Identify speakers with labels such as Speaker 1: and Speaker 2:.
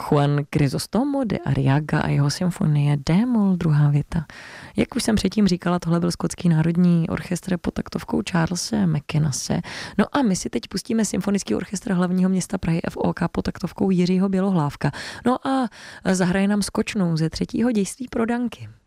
Speaker 1: Juan Crisóstomo de Arriaga a jeho symfonie D-moll, druhá věta. Jak už jsem předtím říkala, tohle byl skotský národní orchestr pod taktovkou Charlese McKennase. No a my si teď pustíme symfonický orchestr hlavního města Prahy FOK pod taktovkou Jiřího Bělohlávka. No a zahraje nám skočnou ze třetího dějství pro Danky.